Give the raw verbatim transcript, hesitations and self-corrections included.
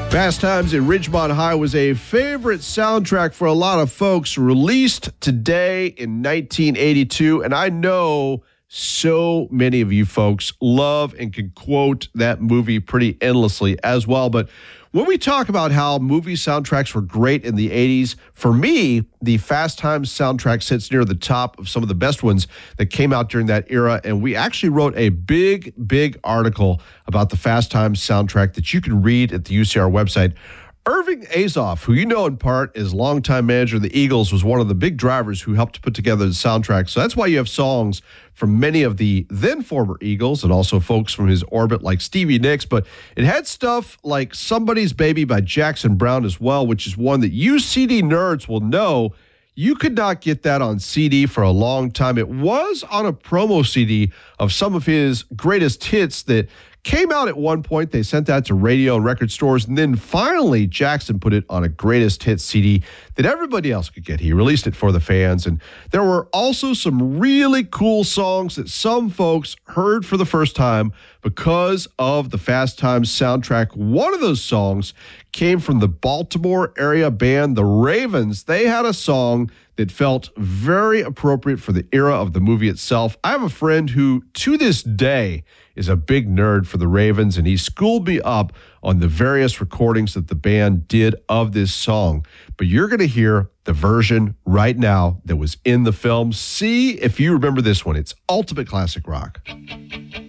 Fast Times at Ridgemont High was a favorite soundtrack for a lot of folks, released today in nineteen eighty-two, and I know so many of you folks love and can quote that movie pretty endlessly as well. But when we talk about how movie soundtracks were great in the eighties, for me, the Fast Times soundtrack sits near the top of some of the best ones that came out during that era. And we actually wrote a big, big article about the Fast Times soundtrack that you can read at the U C R website. Irving Azoff, who you know in part is longtime manager of the Eagles, was one of the big drivers who helped to put together the soundtrack. So that's why you have songs from many of the then former Eagles and also folks from his orbit like Stevie Nicks. But it had stuff like Somebody's Baby by Jackson Browne as well, which is one that you C D nerds will know. You could not get that on C D for a long time. It was on a promo C D of some of his greatest hits that came out at one point. They sent that to radio and record stores, and then finally Jackson put it on a greatest hits C D that everybody else could get. He released it for the fans, and there were also some really cool songs that some folks heard for the first time because of the Fast Times soundtrack. One of those songs came from the Baltimore area band The Ravens. They had a song that felt very appropriate for the era of the movie itself. I have a friend who, to this day, is a big nerd for the Ravens, and he schooled me up on the various recordings that the band did of this song. But you're going to hear the version right now that was in the film. See if you remember this one. It's ultimate classic rock.